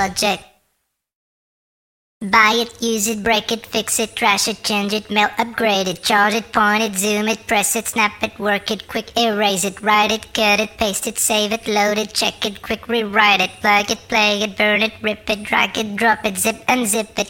project. Buy it, use it, break it, fix it, trash it, change it, mail, upgrade it, charge it, point it, zoom it, press it, snap it, work it, quick erase it, write it, cut it, paste it, save it, load it, check it, quick rewrite it, plug it, play it, burn it, rip it, drag it, drop it, zip unzip it,